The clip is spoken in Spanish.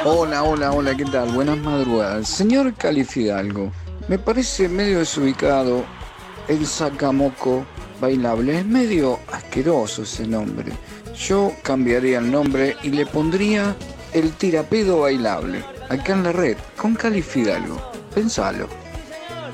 Hola, hola, hola, ¿qué tal? Buenas madrugadas. Señor Califidalgo, me parece medio desubicado el sacamoco bailable. Es medio asqueroso ese nombre. Yo cambiaría el nombre y le pondría el tirapedo bailable. Acá en la red, con Califidalgo. Pensalo.